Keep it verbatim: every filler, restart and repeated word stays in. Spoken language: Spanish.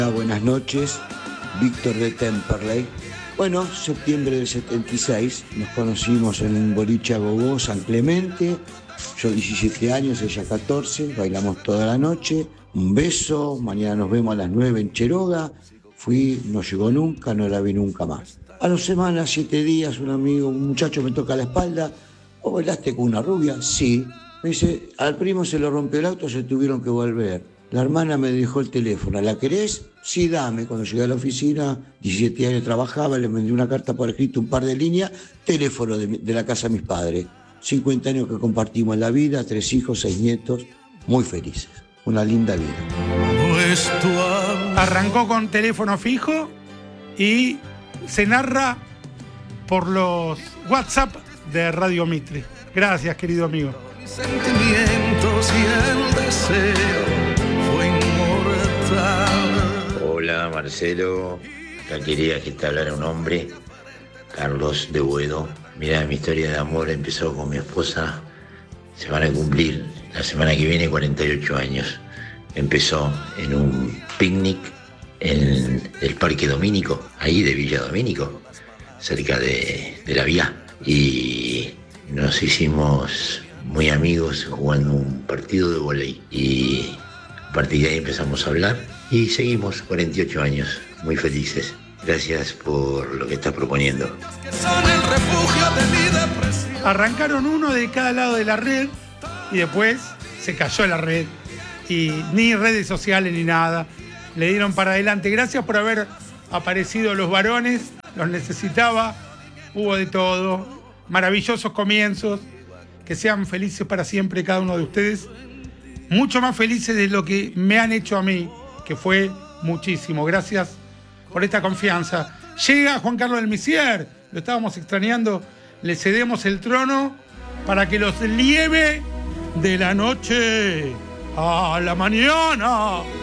Buenas noches, Víctor de Temperley. Bueno, septiembre del setenta y seis, nos conocimos en un boliche a Gogó, San Clemente. Yo diecisiete años, ella catorce, bailamos toda la noche. Un beso, mañana nos vemos a las nueve en Cheroga. Fui, no llegó nunca, no la vi nunca más. A las semanas, siete días, un amigo, un muchacho me toca la espalda. ¿Vos bailaste con una rubia? Sí. Me dice, al primo se le rompió el auto, se tuvieron que volver. La hermana me dejó el teléfono. ¿La querés? Sí, dame. Cuando llegué a la oficina, diecisiete años trabajaba, le mandé una carta por escrito, un par de líneas, teléfono de, de la casa de mis padres. cincuenta años que compartimos la vida, tres hijos, seis nietos, muy felices. Una linda vida. Arrancó con teléfono fijo y se narra por los WhatsApp de Radio Mitre. Gracias, querido amigo. Sentimientos y el deseo fue inmortal. Hola, Marcelo. Acá quería que te hablara un hombre, Carlos de Buedo. Mira, mi historia de amor empezó con mi esposa. Se van a cumplir la semana que viene cuarenta y ocho años. Empezó en un picnic en el Parque Domínico, ahí de Villa Domínico, cerca de, de la vía. Y nos hicimos muy amigos jugando un partido de vóley. Y a partir de ahí empezamos a hablar y seguimos cuarenta y ocho años, muy felices. Gracias por lo que estás proponiendo. Arrancaron uno de cada lado de la red y después se cayó la red. Y ni redes sociales ni nada. Le dieron para adelante. Gracias por haber aparecido los varones. Los necesitaba. Hubo de todo. Maravillosos comienzos. Que sean felices para siempre cada uno de ustedes. Mucho más felices de lo que me han hecho a mí, que fue muchísimo. Gracias por esta confianza. Llega Juan Carlos del Misier. Lo estábamos extrañando. Le cedemos el trono para que los lleve de la noche a la mañana.